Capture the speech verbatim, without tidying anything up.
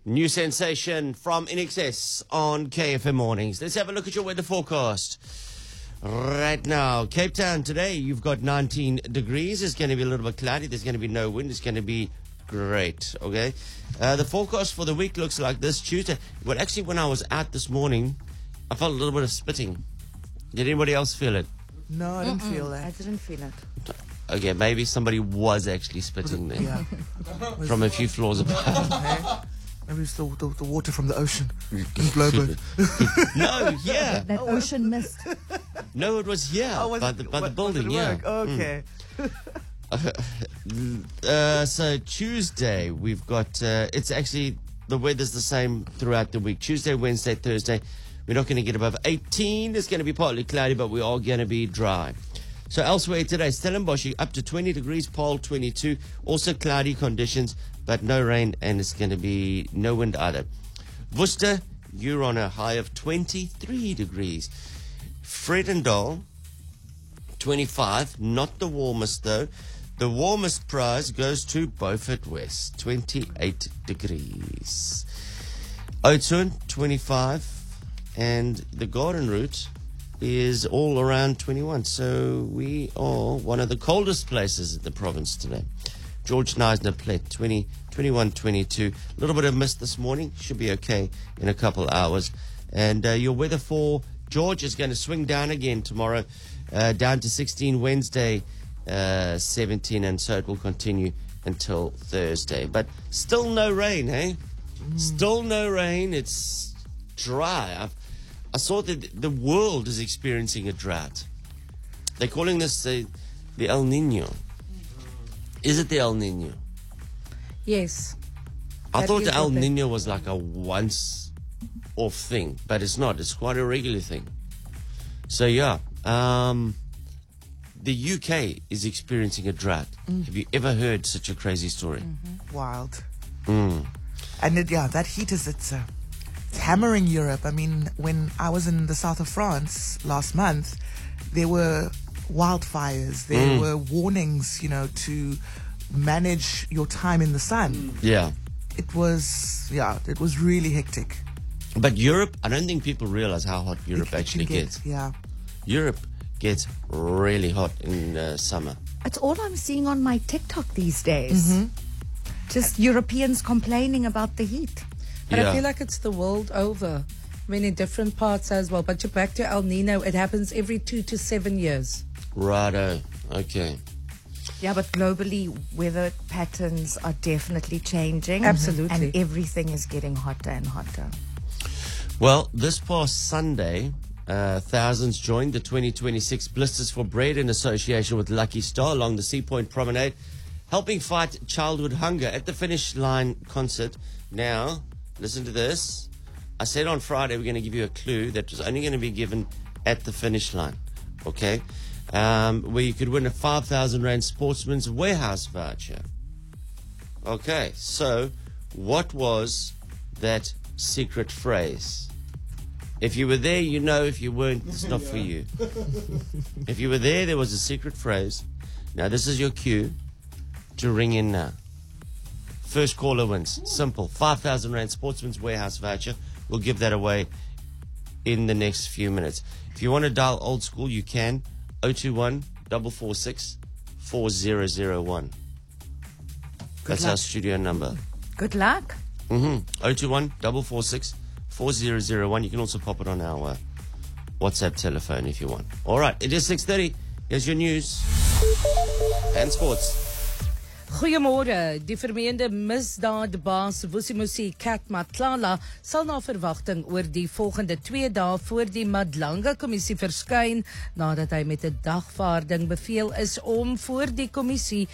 New sensation from I N X S on K F M Mornings. Let's have a look at your weather forecast. Right now, Cape Town today, you've got nineteen degrees. It's going to be a little bit cloudy. There's going to be no wind. It's going to be great, okay? Uh, the forecast for the week looks like this. Tuesday, well, actually, when I was out this morning, I felt a little bit of spitting. Did anybody else feel it? No, I didn't Mm-mm. feel that. I didn't feel it. Okay, maybe somebody was actually spitting there. Yeah. From a few floors above. Hey? Maybe it's the, the, the water from the ocean. Blowbird. No, yeah. That ocean mist. No, it was here, Oh, was by it- the, by wa- the building, was it yeah. work? Okay. Uh, so Tuesday, we've got, uh, it's actually, the weather's the same throughout the week. Tuesday, Wednesday, Thursday, we're not going to get above eighteen. It's going to be partly cloudy, but we are going to be dry. So elsewhere today, Stellenbosch up to twenty degrees, Paarl twenty-two. Also cloudy conditions, but no rain, and it's going to be no wind either. Worcester, you're on a high of twenty-three degrees. Vredendal, twenty-five, not the warmest though. The warmest prize goes to Beaufort West, twenty-eight degrees. Oudtshoorn, twenty-five, and the Garden Route is all around twenty-one. So we are one of the coldest places in the province today. George Neisner Plet, twenty, twenty-one, twenty-two. A little bit of mist this morning. Should be okay in a couple of hours. And uh, your weather for George is going to swing down again tomorrow, uh, down to sixteen Wednesday, uh, seventeen, and so it will continue until Thursday. But still no rain, eh? Mm. Still no rain. It's dry. I've, I saw that the world is experiencing a drought. They're calling this the, the El Nino. Is it the El Nino? Yes. I That thought is the El what they- Nino was like a once-off thing, but it's not. It's quite a regular thing. So, yeah. Um, the U K is experiencing a drought. Mm. Have you ever heard such a crazy story? Mm-hmm. Wild. Mm. And it, yeah, that heat is, it's, uh, it's hammering Europe. I mean, when I was in the south of France last month, there were wildfires. There Mm. were warnings, you know, to manage your time in the sun. Yeah. It was, yeah, it was really hectic. But Europe, I don't think people realize how hot Europe It- it actually can get- gets. Yeah. Europe gets really hot in uh, summer. It's all I'm seeing on my TikTok these days. Just Europeans complaining about the heat. But Yeah. I feel like it's the world over. I mean, in different parts as well. But you're back to El Nino. It happens every two to seven years. Righto. Okay. Yeah, but globally, weather patterns are definitely changing. Absolutely. And everything is getting hotter and hotter. Well, this past Sunday, uh, thousands joined the twenty twenty-six Blisters for Bread in association with Lucky Star along the Sea Point Promenade, helping fight childhood hunger at the Finish Line concert. Now, listen to this. I said on Friday we're going to give you a clue that was only going to be given at the finish line, okay? Um, where you could win a five thousand rand Sportsman's Warehouse voucher. Okay, so what was that secret phrase? If you were there, you know. If you weren't, it's not for you. If you were there, there was a secret phrase. Now, this is your cue to ring in now. First caller wins. Simple. five thousand rand Sportsman's Warehouse voucher. We'll give that away in the next few minutes. If you want to dial old school, you can. zero two one, four four six, four zero zero one. That's our studio number. Good luck. Mm-hmm. zero two one, four four six, four zero zero one. You can also pop it on our uh, WhatsApp telephone if you want. All right, it is six thirty. Here's your news and sports. Goeiemôre. Die vermeende misdaadbaas Vusimusi Kat Matlala sal na verwagting oor die volgende twee dae voor die Madlanga kommissie verskyn nadat hy met 'n dagvaarding beveel is om voor die kommissie